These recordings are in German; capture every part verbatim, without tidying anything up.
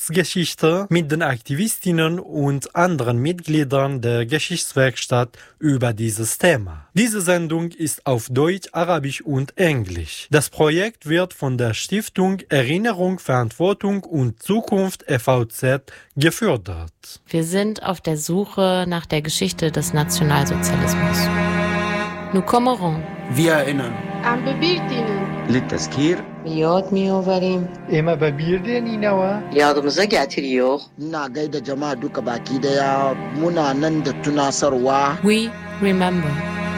Kurzgeschichte mit den Aktivistinnen und anderen Mitgliedern der Geschichtswerkstatt über dieses Thema. Diese Sendung ist auf Deutsch, Arabisch und Englisch. Das Projekt wird von der Stiftung Erinnerung, Verantwortung und Zukunft E V Z gefördert. Wir sind auf der Suche nach der Geschichte des Nationalsozialismus. Nous commémorons. Wir erinnern. عم ببيردينن للتذكير یاد میآوریم اما ببیردینینەوە یادمزە گاتریۆ ina gaida jama'a duka baki daya muna nan da tunasarwa. We remember.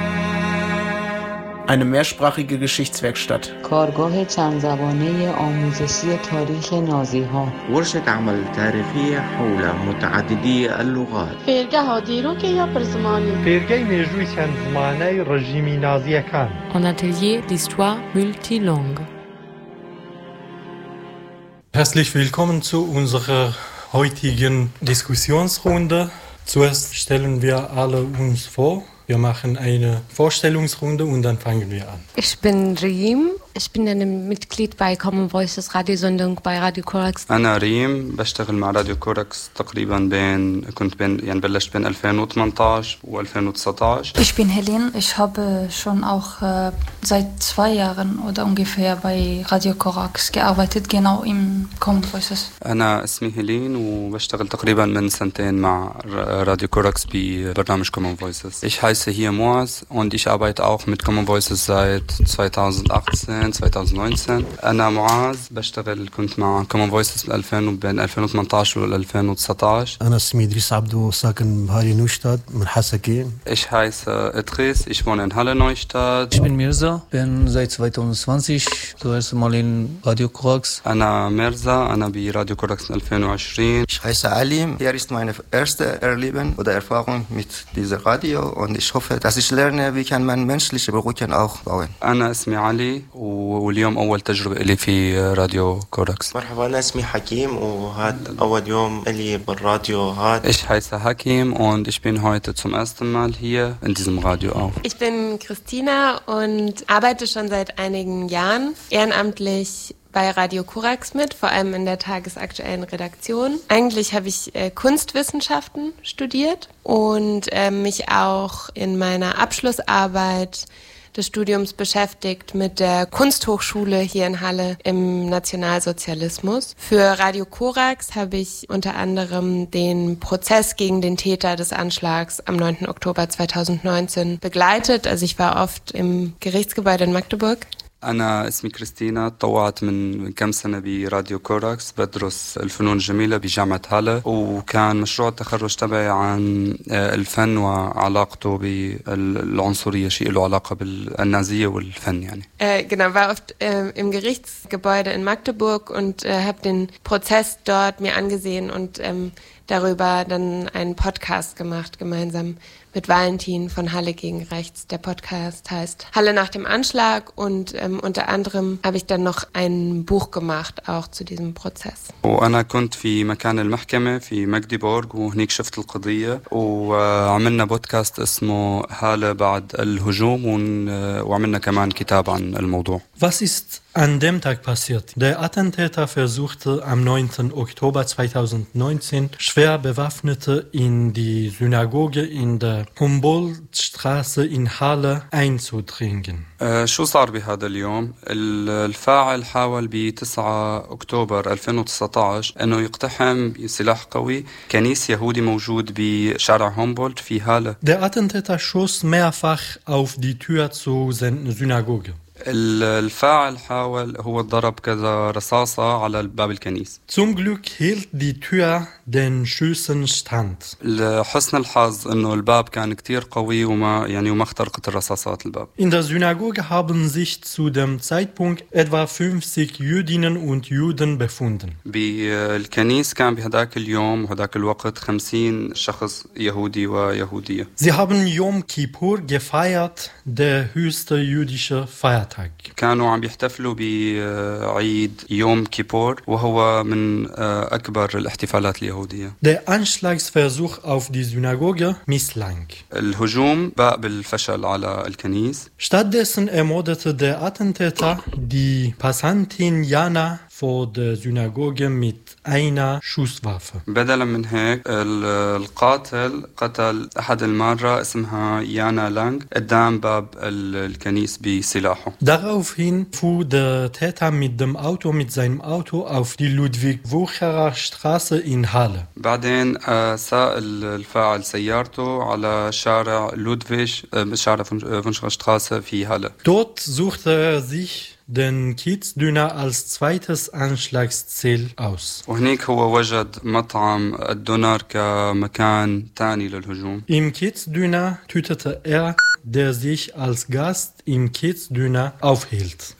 Eine mehrsprachige Geschichtswerkstatt. کارگاه چند زبانه آموزشی تاریخ نازی‌ها. ورشة عمل تاريخية حول متعددي اللغات. فێرگەها دیرۆکە یا پرزمانی فێرگەی مێژووی چەند زمانەی ڕژیمی نازیەکان. En atelier d'histoire multilangue. Herzlich willkommen zu unserer heutigen Diskussionsrunde. Zuerst stellen wir alle uns vor. Wir machen eine Vorstellungsrunde und dann fangen wir an. Ich bin Reem. Ich bin ein Mitglied bei Common Voices Radiosendung bei Radio Korax. أنا ريم بشتغل مع راديو كوركس تقريبا بين كنت بين يعني بلشت بين ألفين وثمانية عشر و2019. Ich bin Helene. Ich habe schon auch äh, seit zwei Jahren oder ungefähr bei Radio Korax gearbeitet, genau im Common Voices. أنا اسمي هيلين وبشتغل تقريبا من سنتين مع راديو كوركس ببرنامج Common Voices. Ich heiße hier Moaz und ich arbeite auch mit Common Voices seit zwanzig achtzehn zwanzig neunzehn. أنا معاذ بشتغل كنت مع Common Voices ألفين بين ألفين وثمانية عشر و ألفين وتسعة عشر. أنا اسمي إدريس عبدو ساكن بهاري نوشتاد من حسكين. Ich heiße Idris, ich wohne in Halle Neustadt. Ich bin Mirza, bin seit zwanzig zwanzig zuerst mal in Radio Korax. أنا ميرزا أنا براديو كوركس ألفين وعشرين. Ich heiße Alim. Hier ist meine erste Erleben oder Erfahrung mit dieser Radio und ich hoffe, dass ich lerne, wie kann man menschliche Brücken auch bauen. أنا اسمي علي واليوم أول تجربة لي في راديو كوركس. مرحبا أنا اسمي حكيم وهذا أول يوم لي بالراديو هذا. Ich heiße Hakim und ich bin heute zum ersten Mal hier in diesem Radio auch. Ich bin Christina und arbeite schon seit einigen Jahren ehrenamtlich bei Radio Korax mit, vor allem in der tagesaktuellen Redaktion. Eigentlich habe ich äh, Kunstwissenschaften studiert und äh, mich auch in meiner Abschlussarbeit des Studiums beschäftigt mit der Kunsthochschule hier in Halle im Nationalsozialismus. Für Radio Korax habe ich unter anderem den Prozess gegen den Täter des Anschlags am neunten Oktober zweitausendneunzehn begleitet. Also ich war oft im Gerichtsgebäude in Magdeburg. أنا اسمي كريستينا طوعت من كم سنة براديو كوركس بدرس الفنون الجميلة بجامعة هالة وكان مشروع التخرج تبعي عن الفن وعلاقته بالعنصرية شيء له علاقة بالنازية والفن يعني. Äh, genau, war oft äh, im Gerichtsgebäude in Magdeburg und äh, habe den Prozess dort mir angesehen und ähm, darüber dann einen Podcast gemacht, gemeinsam mit Valentin von Halle gegen Rechts. Der Podcast heißt Halle nach dem Anschlag und ähm, unter anderem habe ich dann noch ein Buch gemacht, auch zu diesem Prozess. وأنا كنت في مكان المحكمة في ماجديبورغ وهنيك شفت القضية وعملنا بودكاست اسمه هالة بعد الهجوم وعملنا كمان كتاب عن الموضوع. Was ist an dem Tag passiert? Der Attentäter versuchte am neunten Oktober zweitausendneunzehn schwer Bewaffnete in die Synagoge in der Humboldtstraße in Halle einzudringen. شو صار بهذا اليوم؟ الفاعل حاول ب تسعة أكتوبر ألفين وتسعة عشر أنه يقتحم بسلاح قوي كنيس يهودي موجود بشارع هومبولد في هالة. Der Attentäter schoss mehrfach auf die Tür zur Synagoge. الفاعل حاول هو ضرب كذا رصاصة على باب الكنيسة. Zum Glück hielt die Tür den Schüssen stand. لحسن الحظ إنه الباب كان كتير قوي وما يعني وما اخترقت الرصاصات الباب. In der Synagoge haben sich zu dem Zeitpunkt etwa fünfzig Jüdinnen und Juden befunden. بالكنيسة كان بهداك اليوم وهداك الوقت خمسين شخص يهودي ويهودية. Sie haben Yom Kippur gefeiert, der höchste jüdische Feiertag. كانوا عم يحتفلوا بعيد يوم كيبور وهو من أكبر الاحتفالات اليهودية. Der Anschlagsversuch auf die Synagoge misslang. الهجوم باء بالفشل على الكنيس. Stattdessen ermordete der Attentäter die Passantin Jana vor der Synagoge mit einer Schusswaffe. بدلا من هيك القاتل قتل أحد المارة اسمها يانا لانغ قدام باب الكنيس بسلاحه. Daraufhin fuhr der Täter mit dem Auto mit seinem Auto auf die Ludwig-Wucherer Straße in Halle. بعدين ساق الفاعل سيارته على شارع لودفيش شارع فونشغا شتراسه في هاله. Dort suchte er sich den Kiezdüner als zweites Anschlagsziel aus. وهنيك هو وجد مطعم الدونر كمكان ثاني للهجوم. Im Kiezdüner tötete er, der sich als Gast im Kiezdüner aufhielt.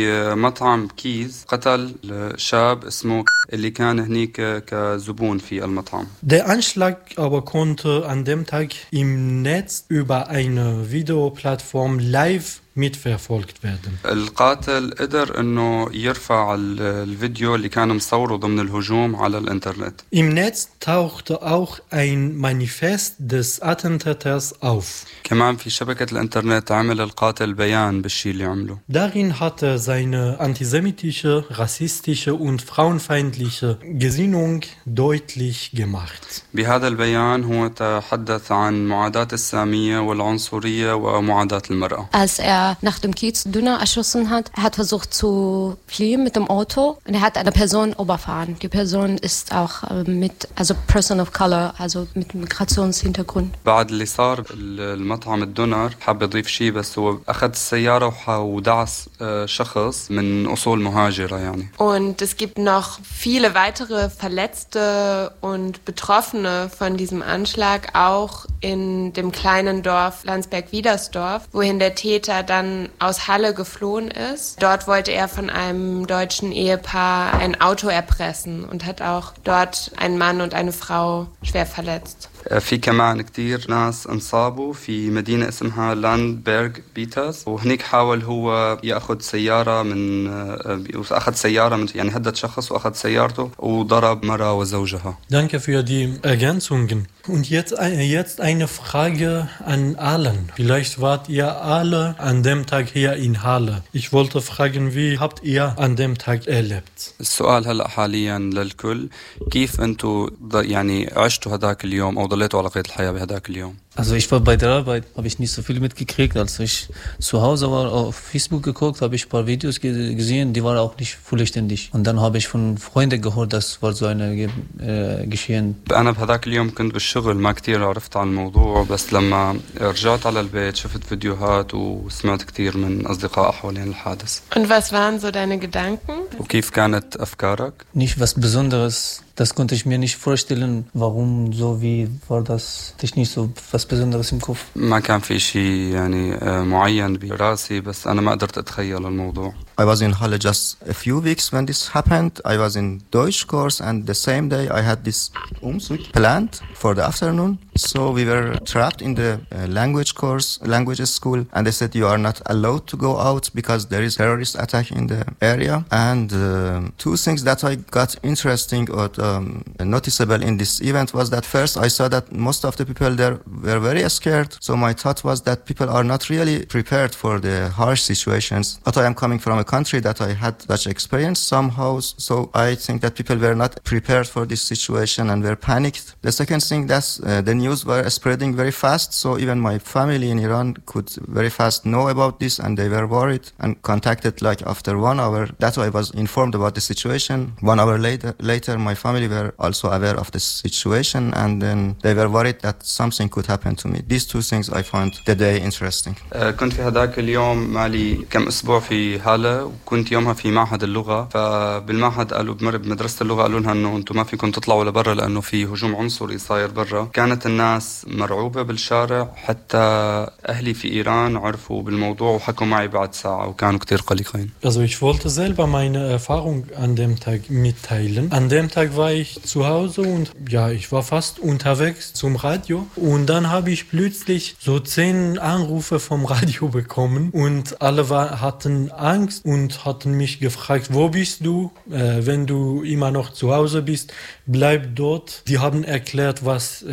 بمطعم كيز قتل شاب اسمه اللي كان هنيك كزبون في المطعم. Der Anschlag aber konnte an dem Tag im Netz über eine Videoplattform live mitverfolgt werden. القاتل قدر انه يرفع الفيديو اللي كان مصوره ضمن الهجوم على الانترنت. Im Netz tauchte auch ein Manifest des Attentäters auf. كمان في شبكة الانترنت عمل القاتل بيان بالشيء اللي عمله. Darin hat er seine antisemitische, rassistische und frauenfeindliche Gesinnung deutlich gemacht. بهذا البيان هو تحدث عن معاداة السامية والعنصرية ومعاداة المرأة. Als er nach dem Kiezdüner erschossen hat, er hat versucht zu fliehen mit dem Auto und er hat eine Person überfahren. Die Person ist auch äh, mit, also Person of Color, also mit Migrationshintergrund. بعد اللي صار المطعم الدونر حاب يضيف شيء بس هو أخذ السيارة ودعس شخص من أصول مهاجرة يعني. Und es gibt noch viele weitere Verletzte und Betroffene von diesem Anschlag, auch in dem kleinen Dorf Landsberg-Wiedersdorf, wohin der Täter dann aus Halle geflohen ist. Dort wollte er von einem deutschen Ehepaar ein Auto erpressen und hat auch dort einen Mann und eine Frau schwer verletzt. في كمان كتير ناس انصابوا في مدينة اسمها لاندبرغ بيتاس وهنيك حاول هو يأخذ سيارة من أخذ سيارة من يعني هدد شخص وأخذ سيارته وضرب مرة وزوجها. Danke für die Ergänzungen. Und jetzt, jetzt eine Frage an allen. Vielleicht wart ihr alle an dem Tag hier in Halle. Ich wollte fragen, wie habt ihr an dem Tag erlebt? السؤال هلأ حاليا للكل كيف أنتوا يعني عشتوا هداك اليوم أو ضليتوا على قيد الحياة بهداك اليوم؟ Also ich war bei der Arbeit, habe ich nicht so viel mitgekriegt. Als ich zu Hause war, auf Facebook geguckt, habe ich ein paar Videos ge- gesehen, die waren auch nicht vollständig. Und dann habe ich von Freunden gehört, das war so eine äh, Geschehen. أنا بهداك اليوم كنت بالشغل ما كتير عرفت عن الموضوع بس لما رجعت على البيت شفت فيديوهات وسمعت كتير من أصدقاء حوالين الحادث. Und was waren so deine Gedanken? وكيف كانت أفكارك؟ Nicht was Besonderes. Das konnte ich mir nicht vorstellen, warum so, wie war das, ich nicht so was Besonderes im Kopf. ما كان في شيء يعني معين براسي بس أنا ما قدرت أتخيل الموضوع. I was in Halle just a few weeks when this happened. I was in Deutsch course and the same day I had this Umzug planned for the afternoon. So we were trapped in the uh, language course, language school, and they said you are not allowed to go out because there is terrorist attack in the area. And uh, two things that I got interesting or um, noticeable in this event was that first I saw that most of the people there were very scared. So my thought was that people are not really prepared for the harsh situations. But I am coming from a country that I had such experience somehow. So I think that people were not prepared for this situation and were panicked. The second thing that's uh, the news were spreading very fast. So even my family in Iran could very fast know about this and they were worried and contacted like after one hour that I was informed about the situation. One hour later, later my family were also aware of the situation and then they were worried that something could happen to me. These two things I found the day interesting. كنت في هذاك اليوم مالي كم أسبوع في هالة وكنت يومها في معهد اللغة فبالمعهد قالوا بمر بمدرسة اللغة قالوا لنا إنه أنتم ما فيكم تطلعوا لبرا لأنه في هجوم عنصري صاير برا. كانت الناس مرعوبة بالشارع حتى أهلي في إيران عرفوا بالموضوع وحكوا معي بعد ساعة وكانوا كتير قلقين. Also ich wollte selber meine Erfahrung an dem Tag mitteilen. An dem Tag war ich zu Hause und ja, ich war fast unterwegs zum Radio und dann habe ich plötzlich so zehn Anrufe vom Radio bekommen und alle war, hatten Angst und hatten mich gefragt, wo bist du? Äh, wenn du immer noch zu Hause bist, bleib dort. Die haben erklärt, was hier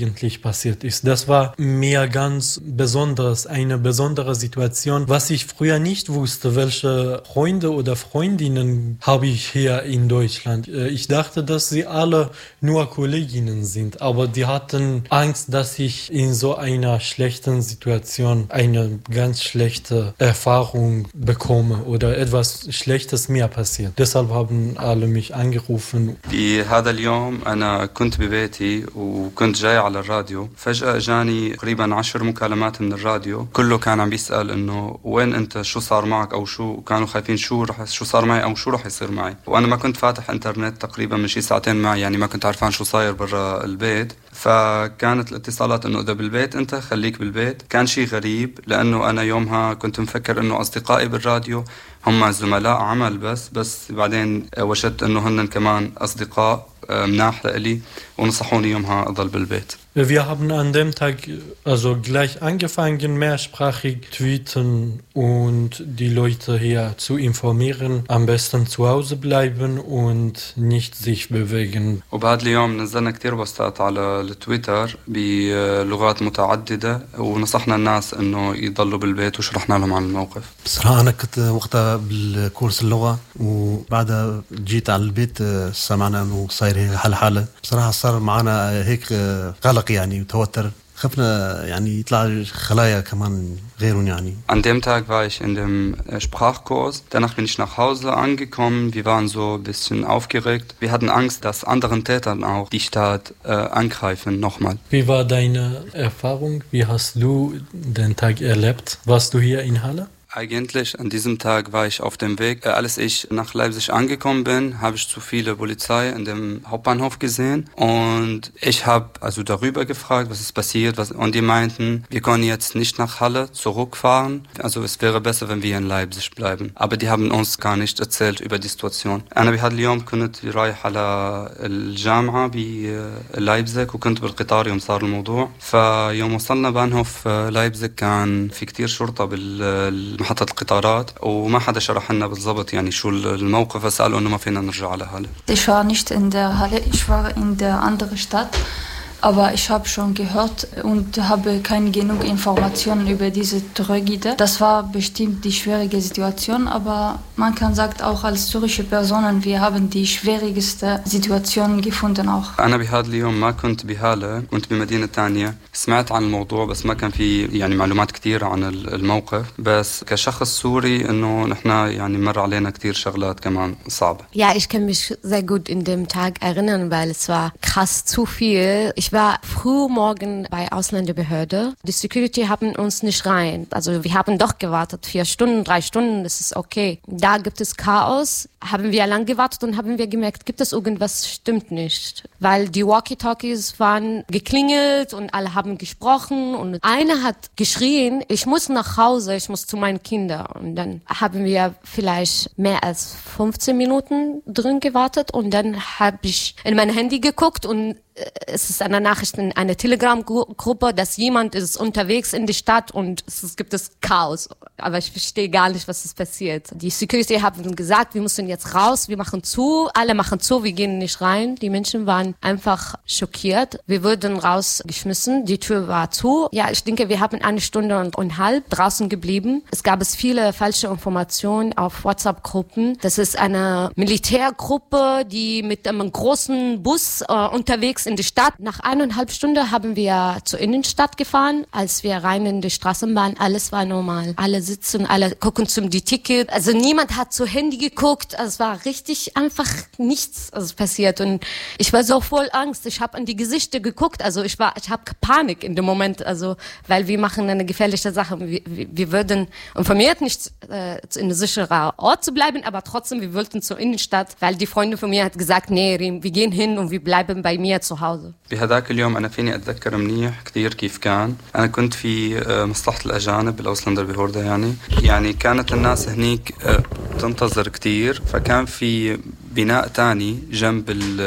eigentlich passiert ist. Das war mir ganz besonders, eine besondere Situation, was ich früher nicht wusste, welche Freunde oder Freundinnen habe ich hier in Deutschland. Ich dachte, dass sie alle nur Kolleginnen sind, aber die hatten Angst, dass ich in so einer schlechten Situation eine ganz schlechte Erfahrung bekomme oder etwas Schlechtes mir passiert. Deshalb haben alle mich angerufen. في هذا اليوم أنا كنت ببيتي وكنت جاي على الراديو فجأة جاني تقريبا عشر مكالمات من الراديو كله كان عم بيسأل إنه وين أنت شو صار معك أو شو كانوا خايفين شو رح شو صار معي أو شو رح يصير معي وأنا ما كنت فاتح إنترنت تقريبا من شي ساعتين معي يعني ما كنت عارفان شو صاير برا البيت فكانت الاتصالات إنه إذا بالبيت أنت خليك بالبيت كان شي غريب لأنه أنا يومها كنت مفكر إنه أصدقائي بالراديو هم زملاء عمل بس بس بعدين وجدت إنه هن كمان أصدقاء مناح لإلي ونصحوني يومها أضل بالبيت. Wir haben an dem Tag also gleich angefangen, mehrsprachig tweeten und die Leute hier zu informieren, am besten zu Hause bleiben und nicht sich bewegen. وبهذا اليوم نزلنا كتير بوستات على التويتر بلغات متعددة ونصحنا الناس إنه يضلوا بالبيت وشرحنا لهم عن الموقف. بصراحة أنا كنت وقتها بالكورس اللغة وبعدها جيت على البيت سمعنا إنه صاير هيك حالة حالة بصراحة صار معنا هيك قلق يعني وتوتر خفنا يعني يطلع خلايا كمان غيرهم يعني. An dem Tag war ich in dem Sprachkurs. Danach bin ich nach Hause angekommen. Wir waren so ein bisschen aufgeregt. Wir hatten Angst, dass anderen Tätern auch die Stadt äh, angreifen nochmal. Wie war deine Erfahrung? Wie hast du den Tag erlebt? Warst du hier in Halle? Eigentlich an diesem Tag war ich auf dem Weg. Als ich nach Leipzig angekommen bin, habe ich zu viele Polizei in dem Hauptbahnhof gesehen und ich habe also darüber gefragt, was ist passiert, was, und die meinten, wir können jetzt nicht nach Halle zurückfahren, also es wäre besser, wenn wir in Leipzig bleiben. Aber die haben uns gar nicht erzählt über die Situation. أنا بهذا اليوم كنت رايح على الجامعة بلايبزيج وكنت بالقطار يوم صار الموضوع فيوم وصلنا بانهوف لايبزيج كان في كتير شرطة بال محطة القطارات وما حدا شرح لنا بالضبط يعني شو الموقف فسألوا إنه ما فينا نرجع على هالة. Ich war nicht in der Halle, ich war in der anderen Stadt. Aber ich habe schon gehört und habe keine genug Informationen über diese Tragödie. Das war bestimmt die schwierige Situation, aber man kann sagen, auch als syrische Personen, wir haben die schwierigste Situation gefunden auch. أنا بهذا اليوم ما كنت بهالة كنت بمدينة تانية سمعت عن الموضوع بس ما كان في يعني معلومات كتير عن الموقف بس كشخص سوري إنه نحن يعني مر علينا كتير شغلات كمان صعبة. Ja, ich kann mich sehr gut in dem Tag erinnern, weil es war krass zu viel. Ich Ich war früh morgen bei Ausländerbehörde. Die Security haben uns nicht rein. Also wir haben doch gewartet, vier Stunden, drei Stunden, das ist okay. Da gibt es Chaos. Haben wir lang gewartet und haben wir gemerkt, gibt es irgendwas, stimmt nicht. Weil die Walkie-Talkies waren geklingelt und alle haben gesprochen und einer hat geschrien, ich muss nach Hause, ich muss zu meinen Kindern. Und dann haben wir vielleicht mehr als fünfzehn Minuten drin gewartet und dann habe ich in mein Handy geguckt und es ist eine Nachricht in einer Telegram-Gruppe, dass jemand ist unterwegs in die Stadt und es gibt es Chaos. Aber ich verstehe gar nicht, was ist passiert. Die Security haben gesagt, wir müssen jetzt raus, wir machen zu, alle machen zu, wir gehen nicht rein. Die Menschen waren einfach schockiert. Wir wurden rausgeschmissen, die Tür war zu. Ja, ich denke, wir haben eine Stunde und eine halbe draußen geblieben. Es gab es viele falsche Informationen auf WhatsApp-Gruppen. Das ist eine Militärgruppe, die mit einem großen Bus äh, unterwegs in die Stadt. Nach eineinhalb Stunden haben wir zur Innenstadt gefahren. Als wir rein in die Straßenbahn, alles war normal. Alle sitzen, alle gucken zum die Ticket. Also niemand hat zu Handy geguckt. Also es war richtig einfach nichts also passiert. Und ich war so voll Angst. Ich habe an die Gesichter geguckt. Also ich war, ich habe Panik in dem Moment. Also weil wir machen eine gefährliche Sache. Wir, wir, wir würden informiert, nicht äh, in einem sicheren Ort zu bleiben, aber trotzdem, wir wollten zur Innenstadt, weil die Freundin von mir hat gesagt, nee, wir gehen hin und wir bleiben bei mir zu Hause. بهذاك اليوم أنا فيني أتذكر منيح كتير كيف كان. أنا كنت في مصلحة الأجانب بالأوسلندر بهوردا يعني يعني كانت الناس هنيك تنتظر كتير فكان في بناء تاني جنب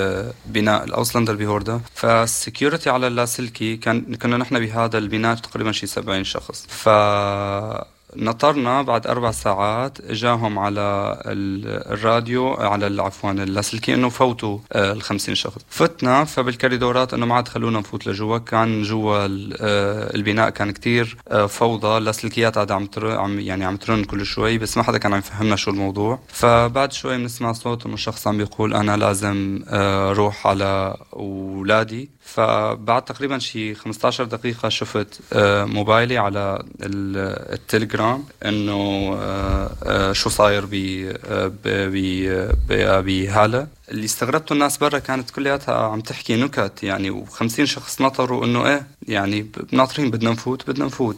البناء الأوسلندر بهوردا فالسكيورتي على اللاسلكي كان كنا نحن بهذا البناء تقريبا شي سبعين شخص ف نطرنا بعد أربع ساعات جاهم على الراديو على العفو اللاسلكي إنه فوتوا الخمسين شخص. فتنا فبالكريدورات إنه ما عاد خلونا نفوت لجوا، كان جوا البناء كان كتير فوضى، اللاسلكيات عاد عم عم يعني عم ترن كل شوي، بس ما حدا كان عم يفهمنا شو الموضوع. فبعد شوي بنسمع صوت إنه شخص عم بيقول أنا لازم روح على أولادي. فبعد تقريبا شي خمسة عشر دقيقة شفت موبايلي على التليجرام إنه شو صاير بهالة. اللي استغربته الناس برا كانت كلياتها عم تحكي نكت يعني، وخمسين شخص نطروا إنه إيه يعني ناطرين بدنا نفوت بدنا نفوت.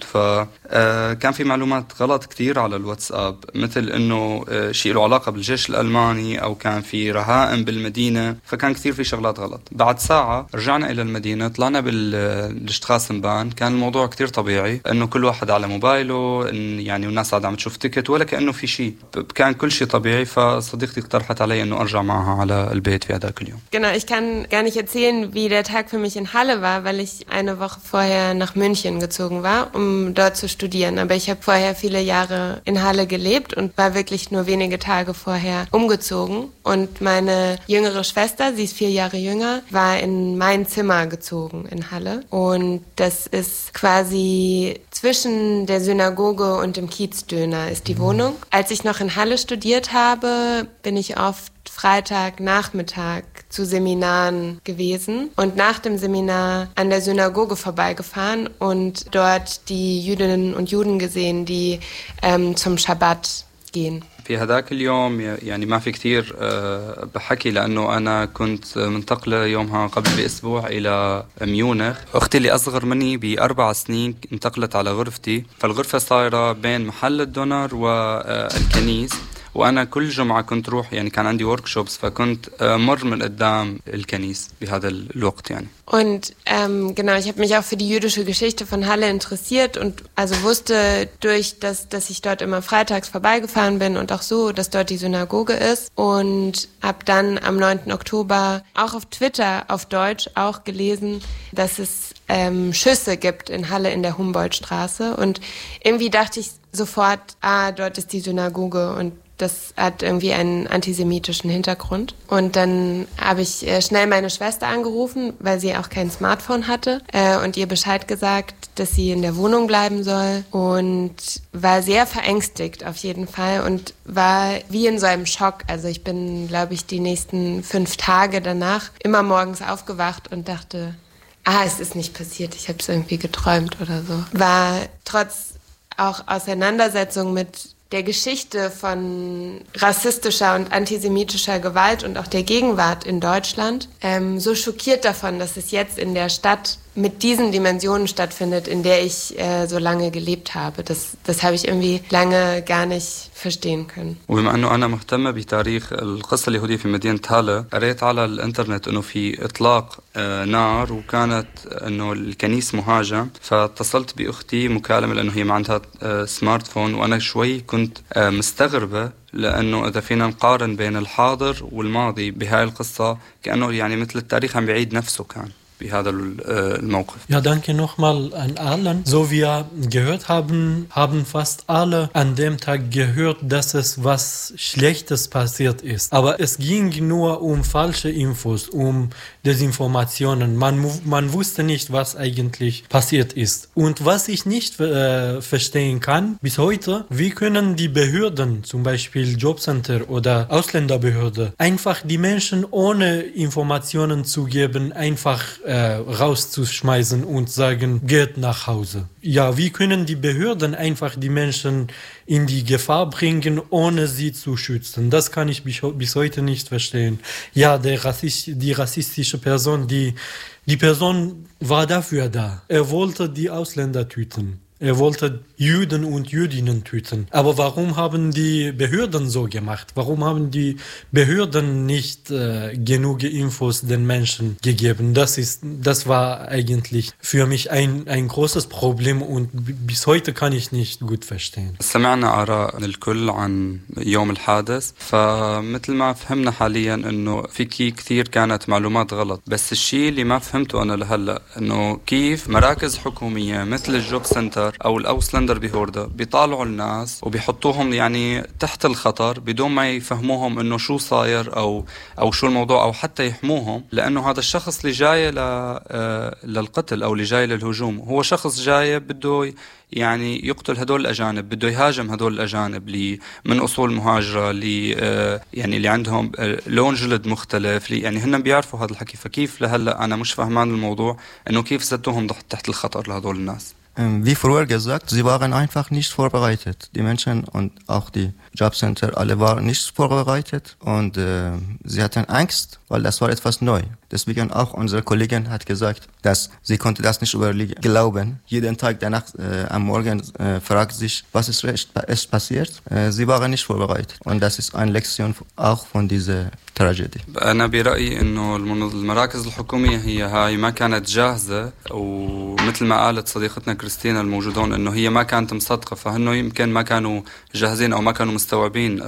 فكان في معلومات غلط كتير على الواتساب، مثل إنه شيء له علاقة بالجيش الألماني أو كان في رهائن بالمدينة، فكان كتير في شغلات غلط. بعد ساعة رجعنا إلى المدينة، طلعنا بالاشتخاصنبان، كان الموضوع كتير طبيعي، إنه كل واحد على موبايله يعني، والناس عم تشوف تيكت ولا كأنه في شيء، كان كل شيء طبيعي. فصديقتي اقترحت علي إنه أرجع معها على البيت في هذاك اليوم. Genau, ich kann gar nicht erzählen, wie der Tag für mich in Halle war, weil ich eine Woche vorher nach München gezogen war, um dort zu studieren. Aber ich habe vorher viele Jahre in Halle gelebt und war wirklich nur wenige Tage vorher umgezogen. Und meine jüngere Schwester, sie ist vier Jahre jünger, war in mein Zimmer gezogen in Halle. Und das ist quasi zwischen der Synagoge und dem Kiezdöner ist die Wohnung. Als ich noch in Halle studiert habe, bin ich oft Freitagnachmittag zu Seminaren gewesen und nach dem Seminar an der Synagoge vorbeigefahren und dort die Jüdinnen und Juden gesehen, die ähm, zum Schabbat gehen. في هذاك اليوم يعني ما في كتير بحكي، لأنه أنا كنت منتقلة يومها قبل بأسبوع إلى ميونخ. أختي اللي أصغر مني بأربع سنين انتقلت على غرفتي، فالغرفة صايرة بين محل الدونر والكنيس، وأنا كل جمعة كنت روح يعني كان عندي workshops، فكنت مر من قدام الكنيس بهذا الوقت يعني. Und ähm, genau, ich habe mich auch für die jüdische Geschichte von Halle interessiert und also wusste durch, dass, dass ich dort immer freitags vorbeigefahren bin und auch so, dass dort die Synagoge ist, und habe dann am neunten Oktober auch auf Twitter auf Deutsch auch gelesen, dass es ähm, Schüsse gibt in Halle in der Humboldtstraße, und irgendwie dachte ich sofort, ah, dort ist die Synagoge und das hat irgendwie einen antisemitischen Hintergrund. Und dann habe ich äh, schnell meine Schwester angerufen, weil sie auch kein Smartphone hatte, äh, und ihr Bescheid gesagt, dass sie in der Wohnung bleiben soll, und war sehr verängstigt auf jeden Fall und war wie in so einem Schock. Also ich bin, glaube ich, die nächsten fünf Tage danach immer morgens aufgewacht und dachte, ah, es ist nicht passiert, ich habe es irgendwie geträumt oder so. War trotz auch Auseinandersetzung mit der Geschichte von rassistischer und antisemitischer Gewalt und auch der Gegenwart in Deutschland ähm, so schockiert davon, dass es jetzt in der Stadt mit diesen Dimensionen stattfindet, in der ich äh, so lange gelebt habe. Das, das habe ich irgendwie lange gar nicht verstehen können. وبما أنه أنا مهتمة بتاريخ القصة اليهودية في مدينة هالة، قريت على الإنترنت إنه في إطلاق نار، وكانت إنه الكنيس مهاجم، فاتصلت بأختي مكالمة لأنه هي ما عندها سمارت فون، وأنا شوي كنت مستغربة، لأنه إذا فينا نقارن بين الحاضر والماضي بهاي القصة، كأنه يعني مثل التاريخ عم بيعيد نفسه كان بهذا الموقف. Ja, danke nochmal an allen. So wie wir gehört haben, haben fast alle an dem Tag gehört, dass es was Schlechtes passiert ist. Aber es ging nur um falsche Infos, um Desinformationen. Man, man wusste nicht, was eigentlich passiert ist. Und was ich nicht äh, verstehen kann bis heute, wie können die Behörden, zum Beispiel Jobcenter oder Ausländerbehörde, einfach die Menschen ohne Informationen zu geben, einfach Äh, rauszuschmeißen und sagen, geht nach Hause. Ja, wie können die Behörden einfach die Menschen in die Gefahr bringen, ohne sie zu schützen? Das kann ich bis, bis heute nicht verstehen. Ja, der Rassist, die rassistische Person, die, die Person war dafür da. Er wollte die Ausländer töten. Er wollte Juden und Jüdinnen töten. Aber warum haben die Behörden so gemacht? Warum haben die Behörden nicht äh, genug Infos den Menschen gegeben? Das ist, das war eigentlich für mich ein, ein großes Problem, und bis heute kann ich nicht gut verstehen. سمعنا آراء الكل عن يوم الحادث، فمثل ما فهمنا حاليا إنه في كثير كانت معلومات غلط، بس الشيء اللي ما فهمته أنا لهلا إنه كيف مراكز حكومية مثل الجوب سنتر سنتر أو الأوسلندر بهوردا بيطالعوا الناس وبيحطوهم يعني تحت الخطر بدون ما يفهموهم إنه شو صاير أو أو شو الموضوع أو حتى يحموهم، لأنه هذا الشخص اللي جاي للقتل أو اللي جاي للهجوم هو شخص جاي بده يعني يقتل هدول الأجانب، بده يهاجم هدول الأجانب اللي من أصول مهاجرة اللي يعني اللي عندهم لون جلد مختلف، يعني هن بيعرفوا هذا الحكي. فكيف لهلا أنا مش فهمان الموضوع إنه كيف زدتوهم تحت الخطر لهدول الناس؟ Wie früher gesagt, sie waren einfach nicht vorbereitet. Die Menschen und auch die Jobcenter, alle waren nicht vorbereitet und äh, sie hatten Angst, weil das war etwas neu. Deswegen auch unsere Kollegin hat gesagt, dass sie konnte das nicht glauben. Jeden Tag danach äh, am Morgen äh, fragt sich, was ist recht, ist passiert. Äh, sie waren nicht vorbereitet und das ist eine Lektion auch von dieser Tragödie. أنا برأيي إنه المراكز الحكومية هي هاي ما كانت جاهزة، ومثل ما قالت صديقتنا كريستينا الموجودون إنه هي ما كانت مصدقة، فهنو يمكن ما كانوا جاهزين أو ما كانوا مستوعبين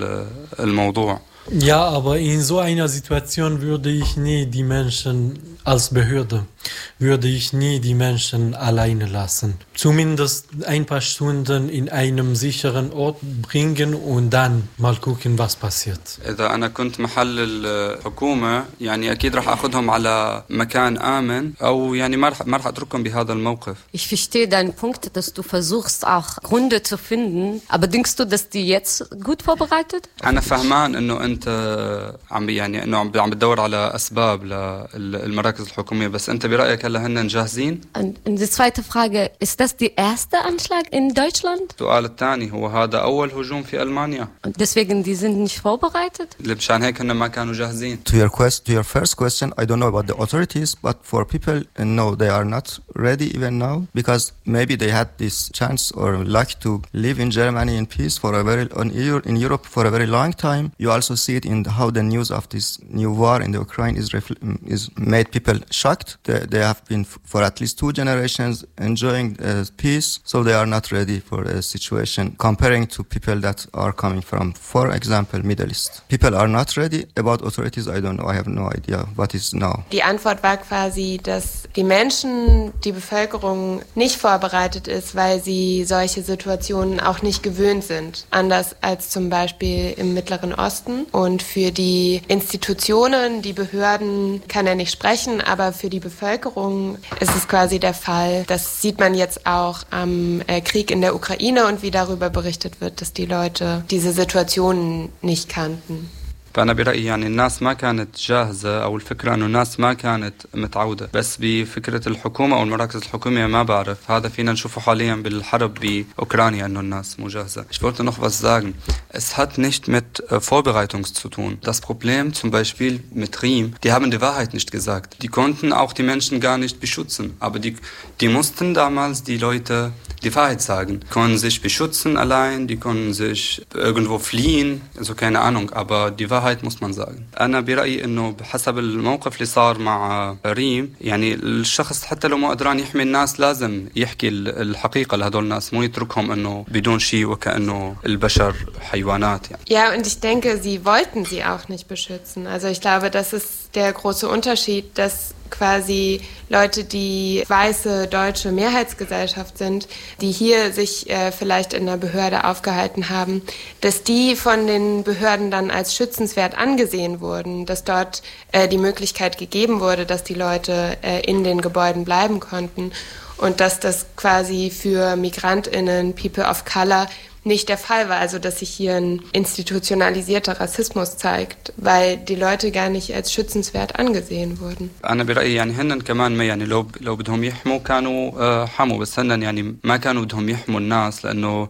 الموضوع. Ja, aber in so einer Situation würde ich nie die Menschen als Behörde, würde ich nie die Menschen alleine lassen. Zumindest ein paar Stunden in einem sicheren Ort bringen und dann mal gucken, was passiert. إذا أنا كنت محل الحكومة يعني أكيد راح أخذهم على مكان آمن أو يعني ما راح ما راح أتركهم بهذا الموقف. Ich verstehe deinen Punkt, dass du versuchst auch Gründe zu finden, aber denkst du, dass die jetzt gut vorbereitet? أنا فهمان إنه أنت عم يعني إنه عم عم بتدور على أسباب للمراكز الحكومية، بس أنت برأيك هلا هن جاهزين؟ Und die zweite Frage, ist das der erste Anschlag in Deutschland? السؤال الثاني هو هذا أول هجوم في ألمانيا. Und deswegen die sind nicht vorbereitet? مشان هيك هن ما كانوا جاهزين. To your quest, to your first question, I don't know about the authorities, but for people, no, they are not ready even now because maybe they had this chance or luck to live in Germany in peace for a very in Europe for a very long time. You also see it in how the news of this new war in the Ukraine is is made people shocked. They, they have been for at least two generations enjoying uh, peace, so they are not ready for a situation comparing to people that are coming from, for example, Middle East. People are not ready. About authorities, I don't know. I have no idea what is now. Die Antwort war quasi, dass die Menschen, die Bevölkerung nicht vorbereitet ist, weil sie solche Situationen auch nicht gewöhnt sind. Anders als zum Beispiel im Mittleren Osten. Und für die Institutionen, die Behörden kann er nicht sprechen, aber für die Bevölkerung ist es quasi der Fall. Das sieht man jetzt auch am äh, Krieg in der Ukraine und wie darüber berichtet wird, dass die Leute diese Situationen nicht kannten. فأنا برأيي يعني الناس ما كانت جاهزة أو الفكرة أنه الناس ما كانت متعودة، بس بفكرة الحكومة أو المراكز الحكومية ما بعرف. هذا فينا نشوفه حاليا بالحرب بأوكرانيا أنه الناس مو جاهزة. Ich wollte noch was sagen. Es hat nicht mit Vorbereitung zu tun. Das Problem zum Beispiel mit Riem, die haben die Wahrheit nicht gesagt. Die konnten auch die Menschen gar nicht beschützen. Aber die, die mussten damals die Leute die Wahrheit sagen. Die konnten sich beschützen allein, die konnten sich irgendwo fliehen, also keine Ahnung, aber die Wahrheit muss man sagen. أنا برأيي إنه بحسب الموقف اللي صار مع ريم يعني الشخص حتى لو ما قدران يحمي الناس لازم يحكي الحقيقة لهدول الناس، مو يتركهم إنه بدون شيء وكأنه البشر حيوانات يعني. Ja, und ich denke, sie wollten sie auch nicht beschützen. Also ich glaube, das ist der große Unterschied, dass quasi Leute, die weiße deutsche Mehrheitsgesellschaft sind, die hier sich äh, vielleicht in der Behörde aufgehalten haben, dass die von den Behörden dann als schützenswert angesehen wurden, dass dort äh, die Möglichkeit gegeben wurde, dass die Leute äh, in den Gebäuden bleiben konnten und dass das quasi für MigrantInnen, People of Color, nicht der Fall war, also dass sich hier ein institutionalisierter Rassismus zeigt, weil die Leute gar nicht als schützenswert angesehen wurden. أنا برأيي يعني هن كمان ما يعني لو لو بدهم يحموا كانوا حموا، بس هن يعني ما كانوا بدهم يحموا الناس، لأنه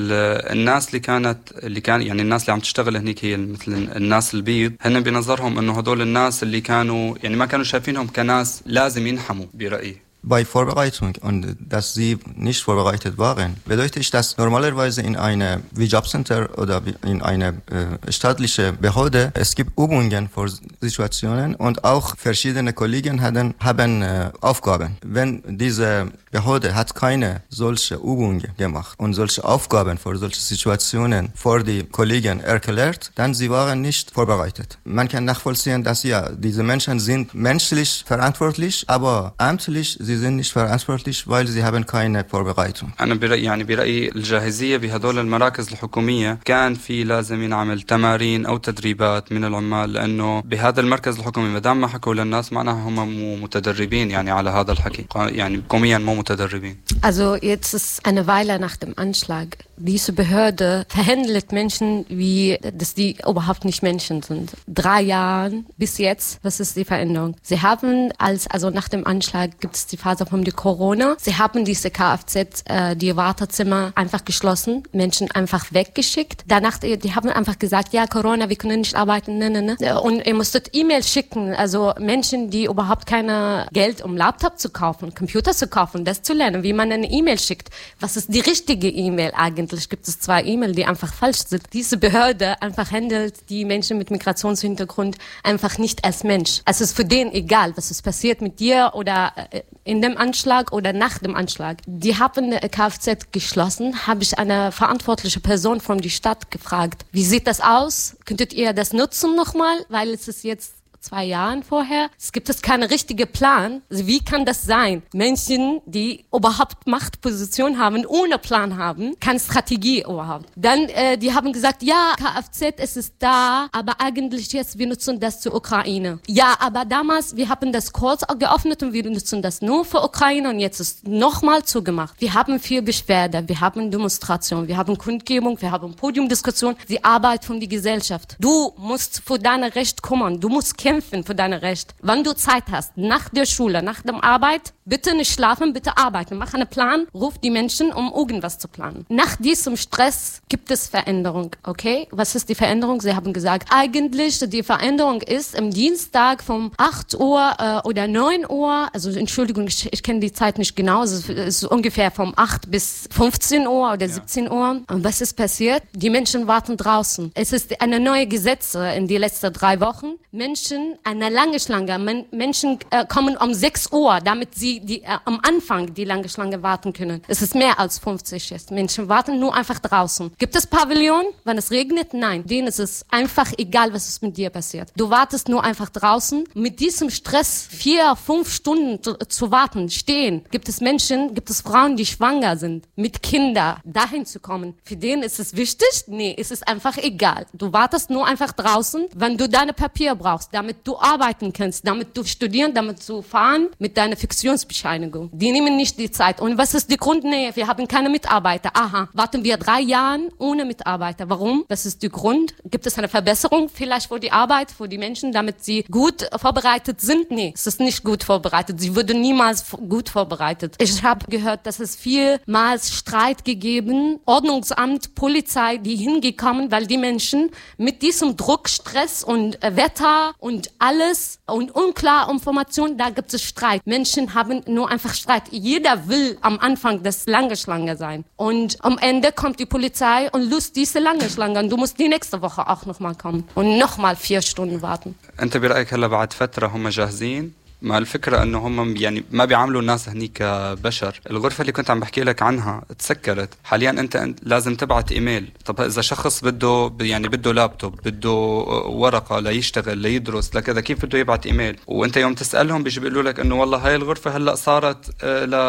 الناس اللي كانت اللي كان يعني الناس اللي عم تشتغل هنيك هي مثل الناس البيض، هن بنظرهم إنه هدول الناس اللي كانوا يعني ما كانوا شايفينهم كناس لازم ينحموا برأيي. Bei Vorbereitung und dass sie nicht vorbereitet waren, bedeutet ich, dass normalerweise in eine wie Jobcenter oder in eine äh, staatliche Behörde es gibt Übungen für Situationen und auch verschiedene Kollegen hatten, haben äh, Aufgaben. Wenn diese Behörde hat keine solche Übungen gemacht und solche Aufgaben für solche Situationen vor die Kollegen erklärt, dann sie waren nicht vorbereitet. Man kann nachvollziehen, dass ja, diese Menschen sind menschlich verantwortlich, aber amtlich sie sind nicht verantwortlich, weil sie haben keine Vorbereitung. أنا برأيي يعني برأيي الجاهزية بهدول المراكز الحكومية كان في لازم ينعمل تمارين أو تدريبات من العمال لأنه بهذا المركز الحكومي ما دام ما حكوا للناس معناها هم مو متدربين يعني على هذا الحكي يعني حكوميا مو متدربين. Also jetzt ist eine Weile nach dem Anschlag. Diese Behörde verhandelt Menschen, wie dass die überhaupt nicht Menschen sind. Drei Jahren bis jetzt, was ist die Veränderung? Sie haben als, also nach dem Anschlag gibt es die Phase von der Corona. Sie haben diese K F Z, äh, die Wartezimmer einfach geschlossen, Menschen einfach weggeschickt. Danach, die haben einfach gesagt, ja, Corona, wir können nicht arbeiten, ne, ne, ne. Und ihr musstet E-Mails schicken, also Menschen, die überhaupt keine Geld, um Laptop zu kaufen, Computer zu kaufen, das zu lernen, wie man eine E-Mail schickt. Was ist die richtige E-Mail eigentlich? Gibt es zwei E-Mail, die einfach falsch sind. Diese Behörde einfach handelt die Menschen mit Migrationshintergrund einfach nicht als Mensch. Es ist für den egal, was ist passiert mit dir oder in dem Anschlag oder nach dem Anschlag. Die haben eine K F Z geschlossen, habe ich eine verantwortliche Person von der Stadt gefragt. Wie sieht das aus? Könntet ihr das nutzen nochmal? Weil es ist jetzt zwei Jahren vorher. Es gibt es keinen richtigen Plan. Also wie kann das sein? Menschen, die überhaupt Machtposition haben, ohne Plan haben, keine Strategie überhaupt. Dann, äh, die haben gesagt, ja, K F Z, es ist da, aber eigentlich jetzt, wir nutzen das zur Ukraine. Ja, aber damals, wir haben das kurz geöffnet und wir nutzen das nur für Ukraine und jetzt ist nochmal zugemacht. Wir haben viel Beschwerde, wir haben Demonstration, wir haben Kundgebung, wir haben Podiumdiskussion, die Arbeit von der Gesellschaft. Du musst für deine Recht kümmern, du musst kämpfen für deine Recht. Wenn du Zeit hast, nach der Schule, nach der Arbeit, bitte nicht schlafen, bitte arbeiten. Mach einen Plan, ruf die Menschen, um irgendwas zu planen. Nach diesem Stress gibt es Veränderung, okay? Was ist die Veränderung? Sie haben gesagt, eigentlich die Veränderung ist am Dienstag von acht Uhr äh, oder neun Uhr, also Entschuldigung, ich, ich kenne die Zeit nicht genau, es ist ungefähr von acht bis fünfzehn Uhr oder siebzehn Uhr. Und was ist passiert? Die Menschen warten draußen. Es ist eine neue Gesetze in die letzten drei Wochen. Menschen eine lange Schlange. Men- Menschen äh, kommen um sechs Uhr, damit sie die, äh, am Anfang die lange Schlange warten können. Es ist mehr als fünfzig jetzt. Menschen warten nur einfach draußen. Gibt es Pavillon, wenn es regnet? Nein. Denen ist es einfach egal, was ist mit dir passiert. Du wartest nur einfach draußen. Mit diesem Stress vier, fünf Stunden zu, zu warten, stehen. Gibt es Menschen, gibt es Frauen, die schwanger sind, mit Kindern, dahin zu kommen. Für denen ist es wichtig? Nee, es ist einfach egal. Du wartest nur einfach draußen, wenn du deine Papier brauchst, damit du arbeiten kannst, damit du studieren, damit du fahren mit deiner Fiktionsbescheinigung. Die nehmen nicht die Zeit. Und was ist die Grund? Nee, wir haben keine Mitarbeiter. Aha, warten wir drei Jahre ohne Mitarbeiter. Warum? Was ist der Grund? Gibt es eine Verbesserung vielleicht für die Arbeit, für die Menschen, damit sie gut vorbereitet sind? Nee, es ist nicht gut vorbereitet. Sie wurden niemals gut vorbereitet. Ich habe gehört, dass es vielmals Streit gegeben, Ordnungsamt, Polizei, die hingekommen, weil die Menschen mit diesem Druck, Stress und äh, Wetter und alles und unklare Informationen, da gibt es Streit. Menschen haben nur einfach Streit. Jeder will am Anfang das lange Schlange sein. Und am Ende kommt die Polizei und löst diese lange Schlange. Und du musst die nächste Woche auch nochmal kommen und nochmal vier Stunden warten. أنت برأيك هلا بعد فترة هم جاهزين؟ ما الفكرة انه هم يعني ما بيعاملوا الناس هنيك كبشر. الغرفة اللي كنت عم بحكي لك عنها تسكرت. حاليا انت لازم تبعت ايميل. طب اذا شخص بده يعني بده لابتوب، بده ورقة ليشتغل ليدرس لكذا، كيف بده يبعت ايميل؟ وانت يوم تسألهم بيجي بيقولوا لك انه والله هاي الغرفة هلا صارت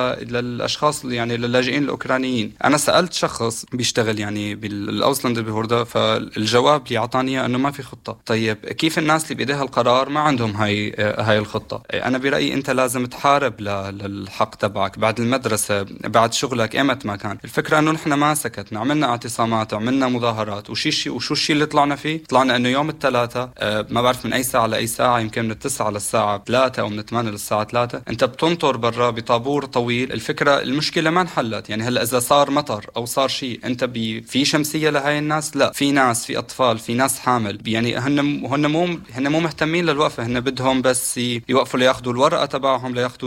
للاشخاص يعني للاجئين الاوكرانيين. انا سألت شخص بيشتغل يعني بالاوسلاند بهوردا، فالجواب اللي اعطاني انه ما في خطة. طيب كيف الناس اللي بايديها القرار ما عندهم هاي هاي الخطة؟ أنا برأيي أنت لازم تحارب للحق تبعك بعد المدرسة، بعد شغلك، إيمت ما كان. الفكرة أنه نحن ما سكتنا، عملنا اعتصامات، عملنا مظاهرات، وشي وشو الشيء اللي طلعنا فيه؟ طلعنا أنه يوم الثلاثة ما بعرف من أي ساعة لأي ساعة، يمكن من التسعة للساعة ثلاثة أو من الثمانية للساعة ثلاثة، أنت بتنطر برا بطابور طويل. الفكرة المشكلة ما انحلت. يعني هلا إذا صار مطر أو صار شيء، أنت بي في شمسية لهاي الناس؟ لا، في ناس، في أطفال، في ناس حامل. يعني هن هن مو هن مو مهتمين للوقفة، هن بدهم بس يوقفوا لياخذوا الورقة تبعهم، لياخذوا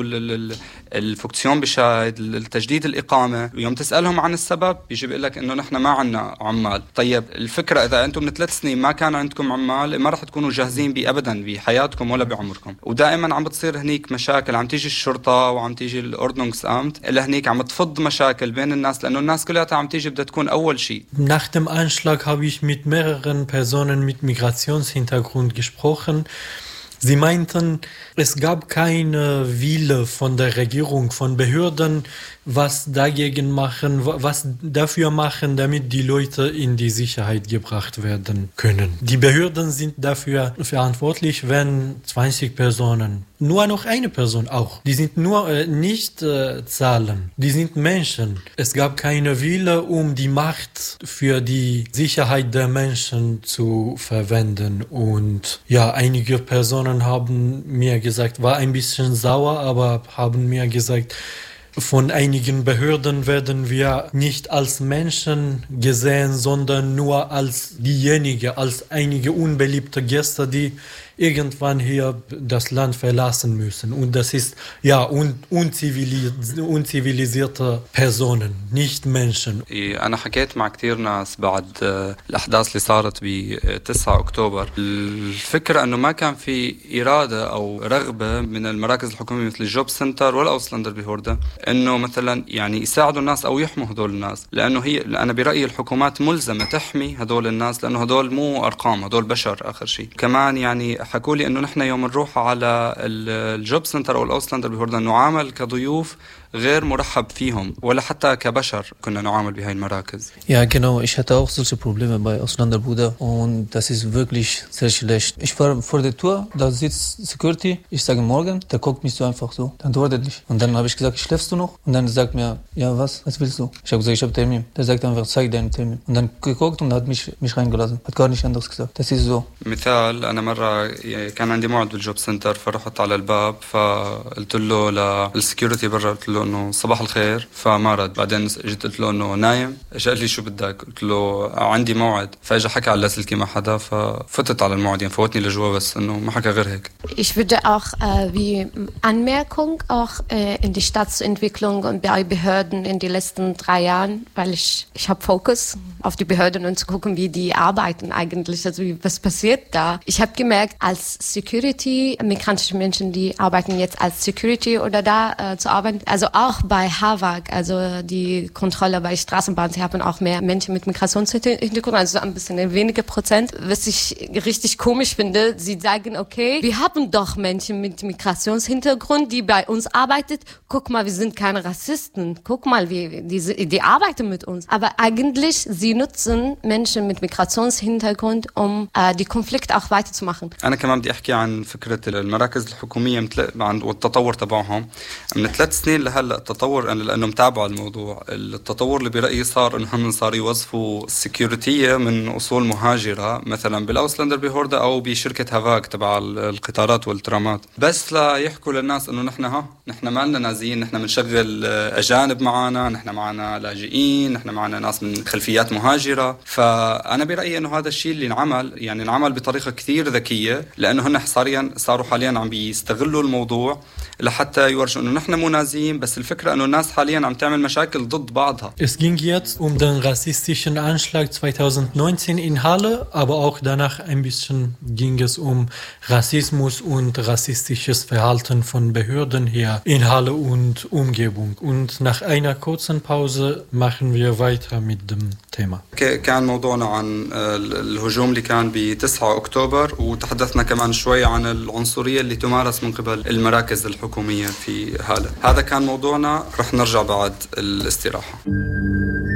الفوكسيون بشاهد، التجديد الإقامة. ويوم تسألهم عن السبب بيجي بيقول لك إنه نحن ما عنا عمال. طيب الفكرة إذا أنتم من ثلاث سنين ما كان عندكم عمال ما رح تكونوا جاهزين بيه أبدا بحياتكم ولا بعمركم. ودائما عم بتصير هنيك مشاكل، عم تيجي الشرطة وعم تيجي الأوردنungsamt اللي هنيك عم تفض مشاكل بين الناس، لأنه الناس كلها عم تيجي بدها تكون أول شيء. Nach dem Anschlag habe ich mit mehreren Personen mit Migrationshintergrund gesprochen. Sie meinten, es gab keine Wille von der Regierung, von Behörden, was dagegen machen, was dafür machen, damit die Leute in die Sicherheit gebracht werden können. Die Behörden sind dafür verantwortlich, wenn zwanzig Personen, nur noch eine Person auch, die sind nur äh, nicht äh, Zahlen, die sind Menschen. Es gab keine Wille, um die Macht für die Sicherheit der Menschen zu verwenden. Und ja, einige Personen haben mir gesagt, war ein bisschen sauer, aber haben mir gesagt, von einigen Behörden werden wir nicht als Menschen gesehen, sondern nur als diejenigen, als einige unbeliebte Gäste, die irgendwann hier das Land verlassen müssen. Und das ist ja un unzivilis unzivilisierte Personen, nicht Menschen. أنا حكيت مع كتير ناس بعد الأحداث اللي صارت ب تسعة أكتوبر. الفكرة إنه ما كان في إرادة أو رغبة من المراكز الحكومية مثل الجوب سنتر ولا أوسلاندر بيهوردا إنه مثلا يعني يساعدوا الناس أو يحموا هدول الناس، لأنه هي أنا برأيي الحكومات ملزمة تحمي هدول الناس، لأنه هدول مو أرقام، هدول بشر آخر شيء. كمان يعني حكوا لي انه نحن يوم نروح على الجوب سنتر او الاوسلاندر بيهوردا نعامل كضيوف غير مرحب فيهم ولا حتى كبشر كنا نعامل بهاي المراكز. Ja, genau. Ich hatte auch solche Probleme bei Ausländerbruder und das ist wirklich sehr schlecht. Ich war vor der Tür, da sitzt Security, ich sage morgen, der guckt mich so einfach so, der antwortet nicht. Und dann habe ich gesagt, schläfst du noch? Und dann sagt mir, ja was, was willst du? Ich habe gesagt, ich habe Termin. Der sagt einfach, zeig deinen Termin. Und dann geguckt und hat mich, mich reingelassen, hat gar nicht anderes gesagt. Das ist so. مثال أنا مرة كان عندي موعد بالجوب سنتر فرحت على الباب فقلت له للسكيورتي برا قلت له انه صباح الخير فما رد. بعدين اجيت قلت له انه نايم، اجى قال لي شو بدك؟ قلت له عندي موعد، فاجى حكى على لاسلكي مع حدا ففتت على الموعد، يعني فوتني لجوا بس انه ما حكى غير هيك. Ich würde auch äh, wie Anmerkung auch äh, in die Staatsentwicklung und bei Behörden in den letzten drei Jahren, weil ich ich habe Fokus auf die Behörden und zu gucken, wie die arbeiten eigentlich, also wie, was passiert da. Ich habe gemerkt, als Security, migrantische Menschen, die arbeiten jetzt als Security oder da äh, zu arbeiten, also auch bei Havak, also die Kontrolle bei Straßenbahnen, sie haben auch mehr Menschen mit Migrationshintergrund, also ein bisschen weniger Prozent. Was ich richtig komisch finde, sie sagen, okay, wir haben doch Menschen mit Migrationshintergrund, die bei uns arbeitet. Guck mal, wir sind keine Rassisten. Guck mal, wie, die, die arbeiten mit uns. Aber eigentlich, sie nutzen Menschen mit Migrationshintergrund, um äh, die Konflikte auch weiterzumachen. أنا كمان بدي أحكي عن فكرة المراكز الحكومية والتطور تبعهم. من ثلاث سنين لهلا التطور، أنا لأنه متابع الموضوع، التطور اللي برأيي صار إنه هم صار يوظفوا السكيورتية من أصول مهاجرة مثلا بالأوسلاندر بيهوردا أو بشركة هافاك تبع القطارات والترامات، بس لا يحكوا للناس إنه نحن ها نحن ما لنا نازيين، نحن بنشغل أجانب معنا، نحن معنا لاجئين، نحن معنا ناس من خلفيات مهاجرة. فأنا برأيي إنه هذا الشيء اللي انعمل يعني انعمل بطريقة كثير ذكية، لأنه هن صاريا صاروا حاليا عم بيستغلوا الموضوع لحتى يورجوا إنه نحن مو نازيين، بس الفكرة إنه الناس حاليا عم تعمل مشاكل ضد بعضها. Es ging jetzt um den rassistischen Anschlag zweitausendneunzehn in Halle, aber auch danach ein bisschen ging es um Rassismus und rassistisches Verhalten von Behörden hier in Halle und Umgebung. Und nach einer kurzen Pause machen wir weiter mit dem Thema. كان موضوعنا عن الهجوم اللي كان ب تسعة أكتوبر، وتحدثنا كمان شوي عن العنصرية اللي تمارس من قبل المراكز الحكومية في هالة. هذا كان موضوعنا، رح نرجع بعد الاستراحة.